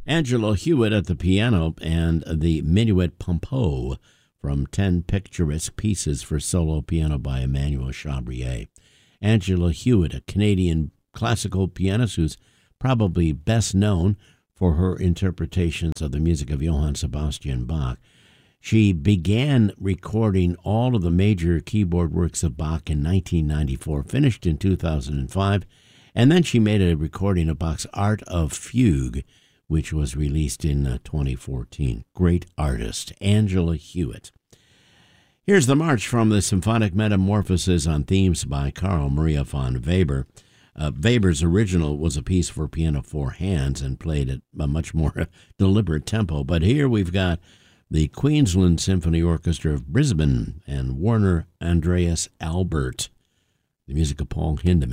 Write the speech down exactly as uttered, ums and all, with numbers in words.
Angela Hewitt at the piano and the Minuet Pompeau from ten Picturesque Pieces for Solo Piano by Emmanuel Chabrier. Angela Hewitt, a Canadian classical pianist who's probably best known for her interpretations of the music of Johann Sebastian Bach. She began recording all of the major keyboard works of Bach in nineteen ninety-four, finished in two thousand five, and then she made a recording of Bach's Art of Fugue, which was released in uh, twenty fourteen. Great artist, Angela Hewitt. Here's the march from the Symphonic Metamorphoses on Themes by Carl Maria von Weber. Uh, Weber's original was a piece for piano four hands and played at a much more deliberate tempo, but here we've got the Queensland Symphony Orchestra of Brisbane and Warner Andreas Albert, the music of Paul Hindemith.